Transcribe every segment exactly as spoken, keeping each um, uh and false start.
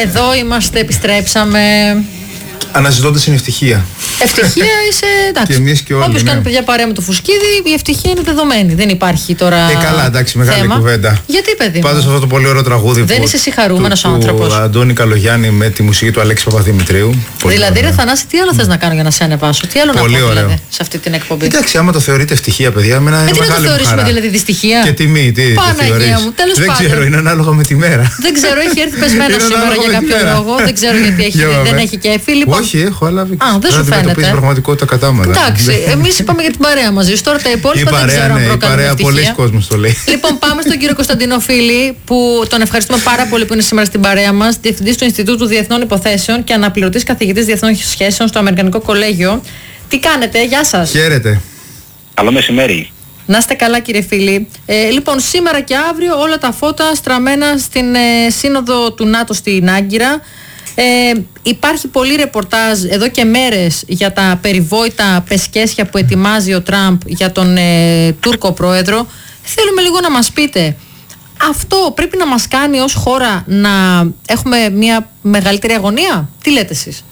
Εδώ είμαστε, επιστρέψαμε. Αναζητώντας την ευτυχία. Ευτυχία είσαι, εντάξει. Και εμείς και όλοι. Όποιος ναι. κάνει παιδιά παρέα με το Φουσκίδη, η ευτυχία είναι δεδομένη. Δεν υπάρχει τώρα. Ε, καλά, εντάξει, μεγάλη θέμα. κουβέντα. Γιατί, παιδί μου. Πάντως αυτό το πολύ ωραίο τραγούδι. Δεν που, είσαι εσύ χαρούμενος του, άνθρωπος. Του Αντώνη Καλογιάννη με τη μουσική του Αλέξη Παπαδημητρίου. Δηλαδή, ρε Θανάση, τι άλλο θες να κάνω για να σε ανεβάσω, τι άλλο πολύ να πω ωραίο. δηλαδή, σε αυτή την εκπομπή. Εντάξει, άμα το θεωρείτε ευτυχία, παιδιά, με ένα Ε, τι να το μεγάλη θεωρήσουμε χαρά. δηλαδή δυστυχία. Και τιμή, τι. Παναγία μου, τέλος Δεν πάντων. ξέρω, είναι ανάλογα με τη μέρα. Δεν ξέρω, έχει έρθει πεσμένο Είναι σήμερα ανάλογα για με τη κάποιο μέρα. λόγο. Δεν ξέρω γιατί έχει, δεν έχει κέφι. Λοιπόν, Όχι, έχω, αλλά Α, δεν σου φαίνεται. την πραγματικότητα κατάματα. εντάξει, εμείς είπαμε για την παρέα μαζί σου. Τώρα τα Η υπόλοιπα δεν παρέα, ξέρω αν ναι, η προκαλούν παρέα, πολλοί ευτυχία. κόσμος το λέει. Λοιπόν, πάμε στον κύριο Κωνσταντινοφίλη, που τον ευχαριστούμε πάρα πολύ που είναι σήμερα στην παρέα μας. Διευθυντής του Ινστιτούτου Διεθνών Υποθέσεων και αναπληρωτής καθηγητής Διεθνών Σχέσεων στο Αμερικανικό Κολέγιο. Τι κάνετε, γεια σας. Χαίρετε. Καλό μεσημέρι. Να είστε καλά, κύριε φίλη. Ε, λοιπόν, σήμερα και αύριο όλα τα φώτα στραμμένα στην ε, σύνοδο του ΝΑΤΟ στην Άγκυρα. Ε, υπάρχει πολύ ρεπορτάζ εδώ και μέρες για τα περιβόητα πεσκέσια που ετοιμάζει ο Τραμπ για τον ε, Τούρκο πρόεδρο. Θέλουμε λίγο να μας πείτε, αυτό πρέπει να μας κάνει ως χώρα να έχουμε μια μεγαλύτερη αγωνία? Τι λέτε εσείς?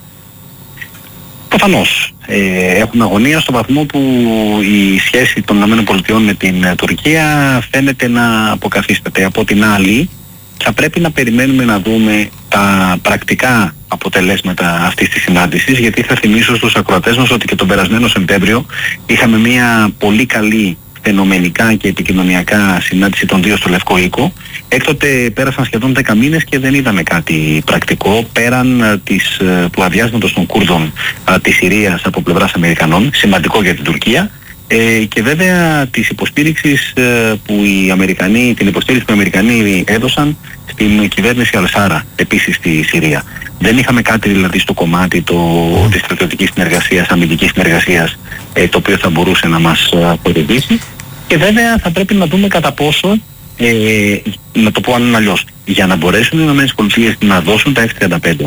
Προφανώς. Ε, έχουμε αγωνία στο βαθμό που η σχέση των ΗΠΑ με την ε, Τουρκία φαίνεται να αποκαθίσταται. Από την άλλη, θα πρέπει να περιμένουμε να δούμε τα πρακτικά αποτελέσματα αυτής της συνάντησης, γιατί θα θυμίσω στους ακροατές μας ότι και τον περασμένο Σεπτέμβριο είχαμε μια πολύ καλή φαινομενικά και επικοινωνιακά συνάντηση των δύο στο Λευκό Οίκο. Έκτοτε πέρασαν σχεδόν δέκα μήνες και δεν είδαμε κάτι πρακτικό πέραν α, της, α, του αδειάσματος των Κούρδων α, της Συρίας από πλευράς Αμερικανών, σημαντικό για την Τουρκία, ε, και βέβαια της υποστήριξης ε, που οι Αμερικανοί, την υποστήριξη που οι Αμερικανοί έδωσαν στην κυβέρνηση Αλσάρα, επίσης στη Συρία. Δεν είχαμε κάτι δηλαδή στο κομμάτι το, mm. της στρατιωτικής συνεργασίας, αμυντικής συνεργασίας, ε, το οποίο θα μπορούσε να μας βοηθήσει. Και βέβαια θα πρέπει να δούμε κατά πόσο, ε, να το πω αν αλλιώς, για να μπορέσουν οι ΗΠΑ να δώσουν τα εφ τριάντα πέντε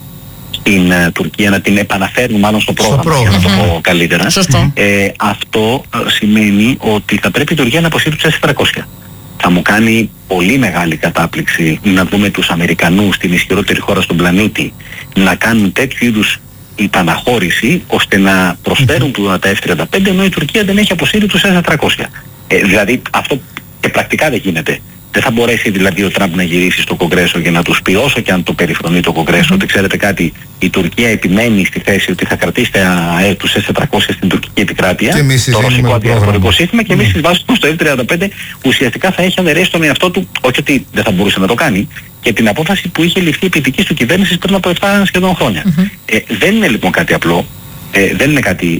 στην uh, Τουρκία, να την επαναφέρουν μάλλον στο πρόγραμμα, στο πρόγραμμα. Για να το πω καλύτερα. Ε, αυτό uh, σημαίνει ότι θα πρέπει η Τουρκία να αποσύρει τους ες τετρακόσια. Θα μου κάνει πολύ μεγάλη κατάπληξη να δούμε τους Αμερικανούς, την ισχυρότερη χώρα στον πλανήτη, να κάνουν τέτοιου είδους υπαναχώρηση ώστε να προσφέρουν mm-hmm. τα εφ τριάντα πέντε, ενώ η Τουρκία δεν έχει αποσύρει τους ες τετρακόσια. Ε, δηλαδή αυτό και πρακτικά δεν γίνεται. Δεν θα μπορέσει δηλαδή ο Τραμπ να γυρίσει στο Κογκρέσο για να τους πει, όσο και αν το περιφρονεί το Κογκρέσο, mm-hmm. ότι ξέρετε κάτι, η Τουρκία επιμένει στη θέση ότι θα κρατήσει τα ΑΕ τους ες τετρακόσια στην τουρκική επικράτεια, το ρωσικό αντιαεροπορικό σύστημα, και εμείς στις βάσεις του στο εφ τριάντα πέντε ουσιαστικά θα έχει αναιρέσει τον εαυτό του, όχι ότι δεν θα μπορούσε να το κάνει, και την απόφαση που είχε ληφθεί επί δικής του κυβέρνησης πριν από επτά σχεδόν χρόνια. Mm-hmm. Ε, δεν είναι λοιπόν κάτι απλό. Ε, δεν είναι κάτι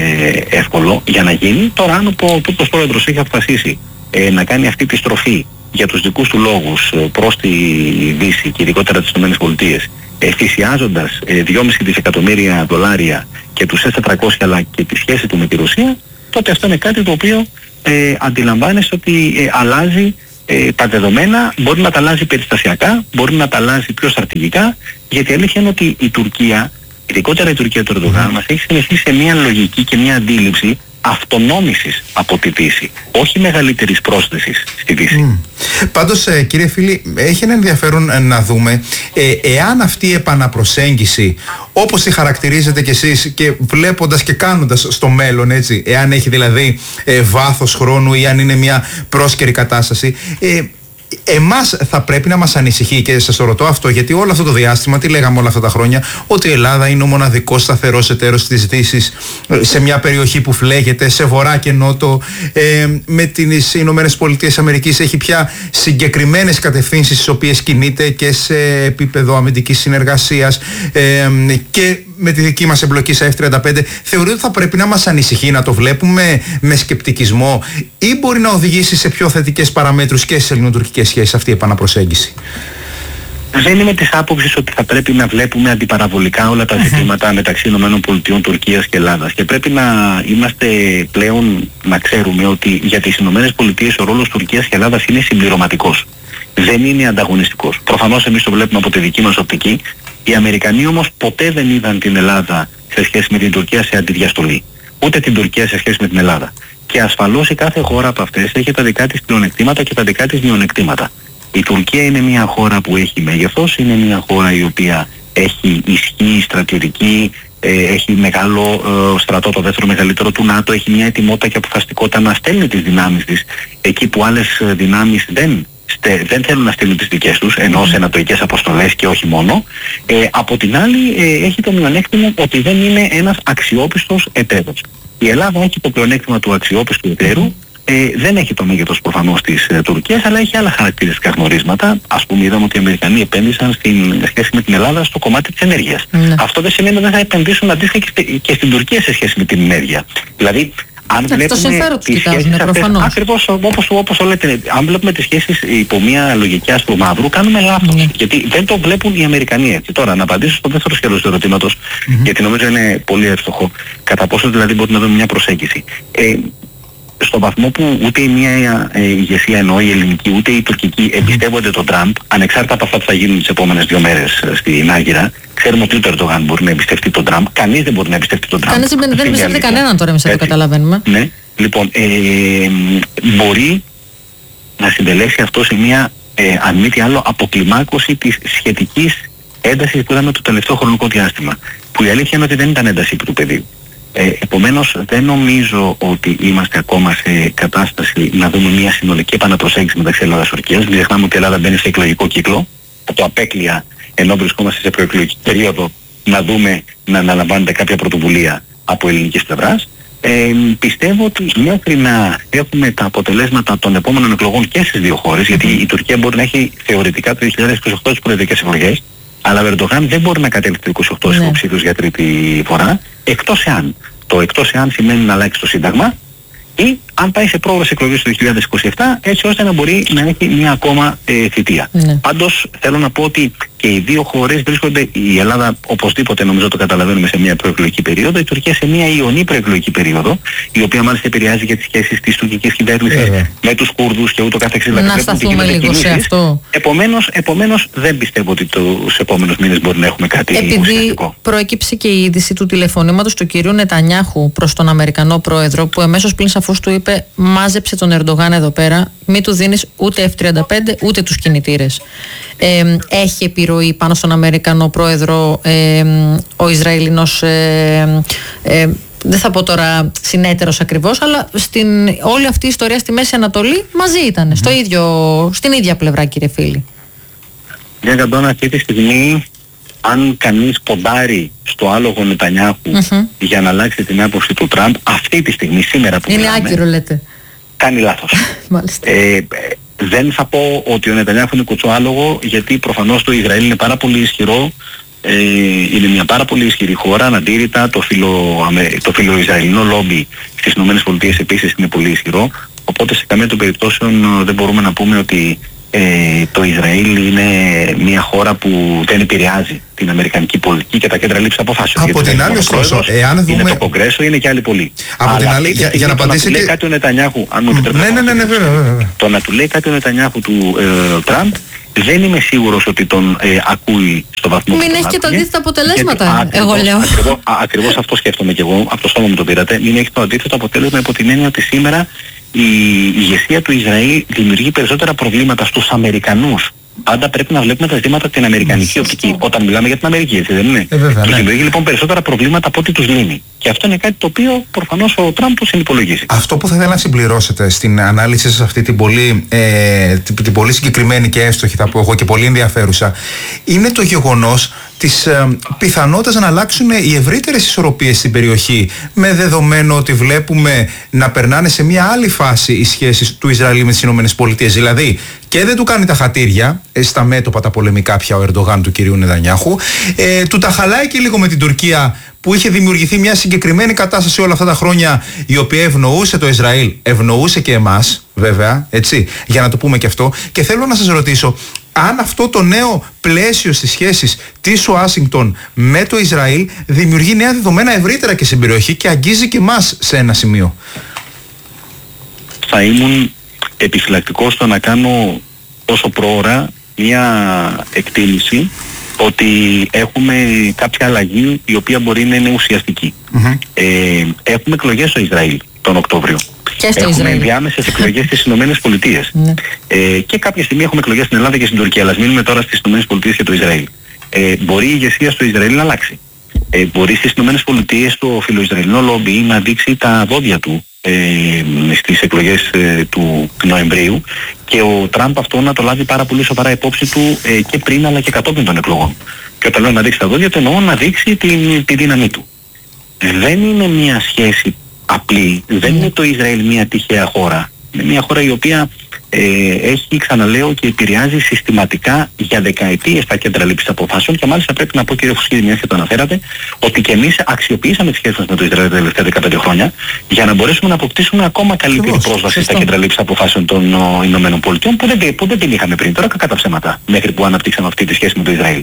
ε, εύκολο για να γίνει. Τώρα αν ο Τούρκος πρόεδρος έχει αποφασίσει ε, να κάνει αυτή τη στροφή για τους δικούς του λόγους ε, προς τη Δύση και ειδικότερα τις ΗΠΑ, ε, θυσιάζοντας ε, δυόμισι δισεκατομμύρια δολάρια και τους ες τετρακόσια αλλά και τη σχέση του με τη Ρωσία, τότε αυτό είναι κάτι το οποίο ε, αντιλαμβάνεσαι ότι ε, αλλάζει ε, τα δεδομένα, μπορεί να τα αλλάζει περιστασιακά, μπορεί να τα αλλάζει πιο στρατηγικά, γιατί η αλήθεια είναι ότι η Τουρκία, ειδικότερα η Τουρκία του Ερντογάν, mm. μας έχει συνεχίσει σε μια λογική και μια αντίληψη αυτονόμησης από τη Δύση, όχι μεγαλύτερης πρόσθεσης στη Δύση. Mm. Πάντως, ε, κύριε φίλη, έχει ένα ενδιαφέρον ε, να δούμε ε, εάν αυτή η επαναπροσέγγιση, όπως τη χαρακτηρίζετε κι εσείς και βλέποντας και κάνοντας στο μέλλον, έτσι, εάν έχει δηλαδή ε, βάθος χρόνου ή αν είναι μια πρόσκαιρη κατάσταση, ε, εμάς θα πρέπει να μας ανησυχεί, και σας το ρωτώ αυτό γιατί όλο αυτό το διάστημα, τι λέγαμε όλα αυτά τα χρόνια, ότι η Ελλάδα είναι ο μοναδικός σταθερός εταίρος της Δύσης σε μια περιοχή που φλέγεται σε βορρά και νότο, ε, με τις Ηνωμένες Πολιτείες Αμερικής έχει πια συγκεκριμένες κατευθύνσεις στις οποίες κινείται και σε επίπεδο αμυντικής συνεργασίας, ε, και με τη δική μας εμπλοκή σε εφ τριάντα πέντε. Θεωρείτε ότι θα πρέπει να μας ανησυχεί, να το βλέπουμε με σκεπτικισμό, ή μπορεί να οδηγήσει σε πιο θετικές παραμέτρους και στις ελληνοτουρκικές σχέσεις αυτή η επαναπροσέγγιση? Δεν είμαι της άποψης ότι θα πρέπει να βλέπουμε αντιπαραβολικά όλα τα ζητήματα μεταξύ ΗΠΑ, Τουρκίας και Ελλάδας, και πρέπει να είμαστε πλέον, να ξέρουμε ότι για τις ΗΠΑ ο ρόλος Τουρκίας και Ελλάδας είναι συμπληρωματικός. Δεν είναι ανταγωνιστικός. Προφανώς εμείς το βλέπουμε από τη δική μας οπτική. Οι Αμερικανοί όμως ποτέ δεν είδαν την Ελλάδα σε σχέση με την Τουρκία σε αντιδιαστολή. Ούτε την Τουρκία σε σχέση με την Ελλάδα. Και ασφαλώς η κάθε χώρα από αυτές έχει τα δικά της πλεονεκτήματα και τα δικά της μειονεκτήματα. Η Τουρκία είναι μια χώρα που έχει μέγεθος, είναι μια χώρα η οποία έχει ισχύ στρατιωτική, ε, έχει μεγάλο ε, στρατό, το δεύτερο μεγαλύτερο του ΝΑΤΟ, έχει μια ετοιμότητα και αποφασιστικότητα να στέλνει τις δυνάμεις της εκεί που άλλες δυνάμεις δεν, στε, δεν θέλουν να στείλουν τις δικές τους, ενώ σε ανατολικές αποστολές και όχι μόνο. Ε, από την άλλη ε, έχει το μειονέκτημα ότι δεν είναι ένας αξιόπιστος εταίρος. Η Ελλάδα έχει το πλεονέκτημα του αξιόπιστου εταίρου. Ε, δεν έχει το μέγεθος προφανώς της ε, Τουρκίας, αλλά έχει άλλα χαρακτηριστικά γνωρίσματα. Ας πούμε, είδαμε ότι οι Αμερικανοί επένδυσαν στην σχέση με την Ελλάδα στο κομμάτι της ενέργειας. Ναι. Αυτό δεν σημαίνει ότι δεν θα επενδύσουν αντίστοιχα και, και στην Τουρκία σε σχέση με την ενέργεια. Δηλαδή, αν ναι, βλέπουμε τις σχέσεις αυτές, ακριβώς όπως, όπως λέτε, αν βλέπουμε τις σχέσεις υπό μια λογική άσπρου μαύρου, κάνουμε λάθος. Ναι. Γιατί δεν το βλέπουν οι Αμερικανοί έτσι. Τώρα, να απαντήσω στο δεύτερο σκέλος του ερωτήματος, mm-hmm. γιατί νομίζω είναι πολύ εύστοχο. Κατά πόσο δηλαδή μπορεί να δούμε μια προσέγγιση. Ε, στον βαθμό που ούτε η μία ε, ηγεσία, ενώ η ελληνική ούτε η τουρκική, εμπιστεύονται τον Τραμπ, ανεξάρτητα από αυτά που θα γίνουν τις επόμενες δύο μέρες ε, στην Άγκυρα, ξέρουμε ότι ούτε ο Ερντογάν μπορεί να εμπιστευτεί τον Τραμπ, κανείς δεν μπορεί να εμπιστευτεί τον Τραμπ. Κανείς δεν, δεν εμπιστεύεται κανέναν τώρα, εμείς το καταλαβαίνουμε. Ναι, λοιπόν, ε, μπορεί να συντελέσει αυτό σε μια, ε, αν μη τι άλλο, αποκλιμάκωση της σχετικής έντασης που είδαμε το τελευταίο χρονικό διάστημα. Που η αλήθεια είναι ότι δεν ήταν ένταση του πεδίου. Ε, επομένως δεν νομίζω ότι είμαστε ακόμα σε κατάσταση να δούμε μια συνολική επαναπροσέγγιση μεταξύ Ελλάδας και Τουρκίας. Μην ξεχνάμε ότι η Ελλάδα μπαίνει σε εκλογικό κύκλο, το απέκλεια ενώ βρισκόμαστε σε προεκλογική περίοδο να δούμε να αναλαμβάνεται κάποια πρωτοβουλία από ελληνικής πλευράς. Ε, πιστεύω ότι μέχρι να έχουμε τα αποτελέσματα των επόμενων εκλογών και στις δύο χώρες, γιατί η Τουρκία μπορεί να έχει θεωρητικά το δύο χιλιάδες είκοσι οκτώ τις προεδρικές εκλογές, αλλά ο Ερντογάν δεν μπορεί να κατέληξει το είκοσι οκτώ υποψήφιους για τρίτη φορά, εκτός εάν. Το εκτός εάν σημαίνει να αλλάξει το Σύνταγμα ή αν πάει σε πρόορες εκλογές του δύο χιλιάδες είκοσι επτά, έτσι ώστε να μπορεί να έχει μια ακόμα ε, θητεία. Ναι. Πάντως θέλω να πω ότι και οι δύο χώρες βρίσκονται, η Ελλάδα οπωσδήποτε νομίζω το καταλαβαίνουμε σε μια προεκλογική περίοδο, η Τουρκία σε μια ιονή προεκλογική περίοδο, η οποία μάλιστα επηρεάζει και τις σχέσεις της τουρκικής κυβέρνησης yeah. με τους Κούρδους και ούτω καθεξής. Να σταθούμε λίγο σε αυτό. Επομένως, επομένως δεν πιστεύω ότι τους επόμενους μήνες μπορεί να έχουμε κάτι Επειδή ουσιαστικό. Προέκυψε και η είδηση του τηλεφωνήματος του κυρίου Νετανιάχου προς τον Αμερικανό πρόεδρο, που εμέσως πλην σαφώς του είπε: μάζεψε τον Ερντογάν εδώ πέρα, μην του δίνεις ούτε εφ τριάντα πέντε ούτε τους κινητήρες. Ε, έχει επιρροή πάνω στον Αμερικανό πρόεδρο ε, ο Ισραηλινός ε, ε, δεν θα πω τώρα συνέτερος ακριβώς, αλλά στην όλη αυτή η ιστορία στη Μέση Ανατολή μαζί ήταν, mm. στο ίδιο, στην ίδια πλευρά, κύριε φίλη. Για Καντώνα, αυτή τη στιγμή αν κανείς ποντάρει στο άλογο Νετανιάχου mm-hmm. για να αλλάξει την άποψη του Τραμπ, αυτή τη στιγμή, σήμερα που είναι μιλάμε, άκυρο λέτε, κάνει λάθος. ε, δεν θα πω ότι ο Νετανιάχου είναι κουτσοάλογο, γιατί προφανώς το Ισραήλ είναι πάρα πολύ ισχυρό, ε, είναι μια πάρα πολύ ισχυρή χώρα, αναντήρητα, το φιλο, το φιλοϊσραηλινό λόμπι στις ΗΠΑ επίσης είναι πολύ ισχυρό, οπότε σε καμία των περιπτώσεων δεν μπορούμε να πούμε ότι Ε, το Ισραήλ είναι μια χώρα που δεν επηρεάζει την αμερικανική πολιτική και τα κέντρα λήψης αποφάσεων. Από την άλλη, ωστόσο, εάν δούμε... είναι το Κογκρέσο, είναι και άλλοι πολλοί. Από Αλλά την άλλη, για, για να απαντήσετε... Το να του λέει κάτι ο Νετανιάχου, αν μου επιτρέπετε. Ναι, ναι, ναι, ναι, βέβαια, βέβαια. Το να του λέει κάτι ο Νετανιάχου του ε, Τραμπ, δεν είμαι σίγουρος ότι τον ε, ακούει στο βαθμό. Μην που έχει και τα αντίθετα αποτελέσματα, γιατί, εγώ ακριβώς, λέω. Ακριβώς, ακριβώς αυτό σκέφτομαι και εγώ, από το στόμα μου το πήρατε. Μην έχει το αντίθετο αποτέλεσμα υπό την έννοια ότι σήμερα η ηγεσία του Ισραήλ δημιουργεί περισσότερα προβλήματα στους Αμερικανούς. Πάντα πρέπει να βλέπουμε τα ζητήματα την αμερικανική οπτική. Όταν μιλάμε για την Αμερική, έτσι δεν είναι. Ε, βέβαια, τους ναι. δημιουργεί λοιπόν περισσότερα προβλήματα από ό,τι τους λύνει. Και αυτό είναι κάτι το οποίο προφανώς ο Τραμπ το συνυπολογίζει. Αυτό που θα ήθελα να συμπληρώσετε στην ανάλυση σας αυτή την πολύ, ε, την, την πολύ συγκεκριμένη και εύστοχη, θα πω εγώ, και πολύ ενδιαφέρουσα, είναι το γεγονός της ε, πιθανότητας να αλλάξουν οι ευρύτερες ισορροπίες στην περιοχή, με δεδομένο ότι βλέπουμε να περνάνε σε μια άλλη φάση οι σχέσεις του Ισραήλ με τις ΗΠΑ. Δηλαδή, και δεν του κάνει τα χατήρια ε, στα μέτωπα τα πολεμικά πια ο Ερντογάν του κυρίου Νετανιάχου, ε, του τα χαλάει και λίγο με την Τουρκία, που είχε δημιουργηθεί μια συγκεκριμένη κατάσταση όλα αυτά τα χρόνια, η οποία ευνοούσε το Ισραήλ, ευνοούσε και εμάς, βέβαια, έτσι, για να το πούμε και αυτό. Και θέλω να σας ρωτήσω, αν αυτό το νέο πλαίσιο στις σχέσεις της Ουάσιγκτον με το Ισραήλ δημιουργεί νέα δεδομένα ευρύτερα και στην περιοχή και αγγίζει και εμάς σε ένα σημείο. Θα ήμουν επιφυλακτικός στο να κάνω τόσο πρόωρα μια εκτίμηση ότι έχουμε κάποια αλλαγή η οποία μπορεί να είναι ουσιαστική. Mm-hmm. Ε, έχουμε εκλογές στο Ισραήλ τον Οκτώβριο. Και Και στο έχουμε Ισραήλ. ενδιάμεσες εκλογές στις Ηνωμένες Πολιτείες. Ναι. Ε, και κάποια στιγμή έχουμε εκλογές στην Ελλάδα και στην Τουρκία. Αλλά ας μείνουμε τώρα στις Ηνωμένες Πολιτείες και το Ισραήλ. Ε, μπορεί η ηγεσία στο Ισραήλ να αλλάξει. Ε, μπορεί στις Ηνωμένες Πολιτείες το φιλοϊσραηλινό λόμπι να δείξει τα δόντια του ε, στις εκλογές ε, του Νοεμβρίου και ο Τραμπ αυτό να το λάβει πάρα πολύ σοβαρά υπόψη του ε, και πριν αλλά και κατόπιν των εκλογών. Και όταν λέω να δείξει τα δόντια του εννοώ να δείξει την, τη δύναμή του. Δεν είναι μια σχέση απλή, δεν είναι το Ισραήλ μια τυχαία χώρα. Είναι μια χώρα η οποία ε, έχει, ξαναλέω, και επηρεάζει συστηματικά για δεκαετίες τα κέντρα λήψης αποφάσεων και μάλιστα πρέπει να πω, κύριε Φουσκίδη, μιας και το αναφέρατε, ότι και εμείς αξιοποιήσαμε τις σχέσεις μας με το Ισραήλ τα τελευταία δεκαπέντε χρόνια για να μπορέσουμε να αποκτήσουμε ακόμα καλύτερη Φεβώς, πρόσβαση σωστό. στα κέντρα λήψης αποφάσεων των ο, Ηνωμένων Πολιτειών που δεν, που δεν την είχαμε πριν, τώρα κατά ψέματα, μέχρι που αναπτύξαμε αυτή τη σχέση με το Ισραήλ.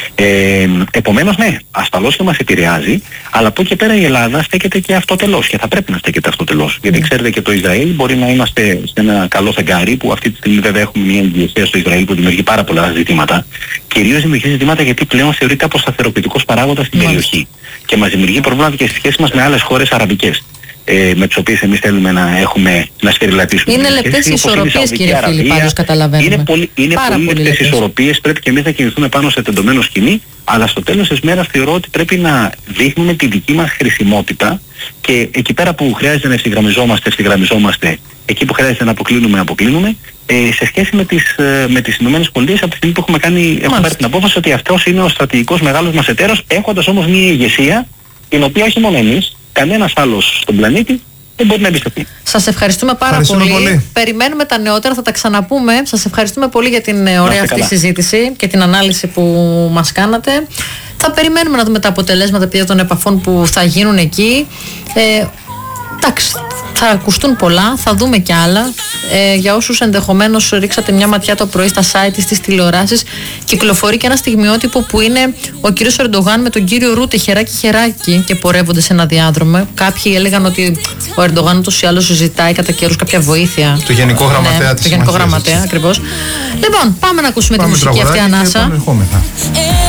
Ε, επομένως, ναι, ασφαλώς και μας επηρεάζει, αλλά από εκεί πέρα η Ελλάδα στέκεται και αυτοτελώς και θα πρέπει να στέκεται αυτοτελώς. Γιατί ξέρετε και το Ισραήλ μπορεί να είμαστε σε ένα καλό φεγγάρι που αυτή τη στιγμή βέβαια έχουμε μια ηγεσία στο Ισραήλ που δημιουργεί πάρα πολλά ζητήματα. Κυρίως δημιουργεί ζητήματα γιατί πλέον θεωρείται αποσταθεροποιητικός παράγοντας στην Μάλιστα. περιοχή. Και μας δημιουργεί προβλήματα και στη σχέση μας με άλλες χώρες αραβικές. Ε, με τις οποίες εμείς θέλουμε να έχουμε να σφυριλατήσουμε. Είναι λεπτές ισορροπίες, κύριε Φίλη, πάντως καταλαβαίνουμε. Είναι πολύ, είναι πολύ, πολύ λεπτές ισορροπίες, πρέπει και εμείς να κινηθούμε πάνω σε τεντωμένο σκηνή, αλλά στο τέλος της μέρας θεωρώ ότι πρέπει να δείχνουμε τη δική μας χρησιμότητα και εκεί πέρα που χρειάζεται να ευθυγραμμιζόμαστε, ευθυγραμμιζόμαστε, εκεί που χρειάζεται να αποκλίνουμε, αποκλίνουμε, ε, σε σχέση με τις, ε, με τις Ηνωμένες Πολιτείες από τη στιγμή που έχουμε, κάνει, έχουμε πάρει την απόφαση ότι αυτός είναι ο στρατηγικός μεγάλος μας εταίρος, έχοντας όμως μια ηγεσία την οποία όχι μόνο εμείς, κανένας άλλος στον πλανήτη δεν μπορεί να εμπιστευτεί. Σας ευχαριστούμε πάρα πολύ. πολύ. Περιμένουμε τα νεότερα, θα τα ξαναπούμε. Σας ευχαριστούμε πολύ για την ωραία αυτή καλά. συζήτηση και την ανάλυση που μας κάνατε. Θα περιμένουμε να δούμε τα αποτελέσματα πια των επαφών που θα γίνουν εκεί. Ε, εντάξει, θα ακουστούν πολλά, θα δούμε κι άλλα. Ε, για όσους ενδεχομένως ρίξατε μια ματιά το πρωί στα site, στις τηλεοράσεις, κυκλοφορεί και ένα στιγμιότυπο που είναι ο κύριος Ερντογάν με τον κύριο Ρούτε χεράκι χεράκι και πορεύονται σε ένα διάδρομο. Κάποιοι έλεγαν ότι ο Ερντογάν ούτως ή άλλως ζητάει κατά καιρούς κάποια βοήθεια. Το Γενικό Γραμματέα ναι, της Το Γενικό Γραμματέα, ακριβώς. Λοιπόν, πάμε να ακούσουμε πάμε τη μουσική αυτή ανάσα.